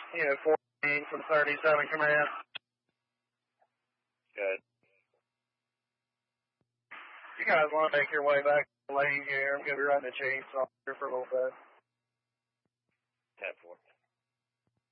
Unit 14 from 37 Command. Good. You guys want to make your way back to the lane here? I'm going to be running the chainsaw here for a little bit. 10-4.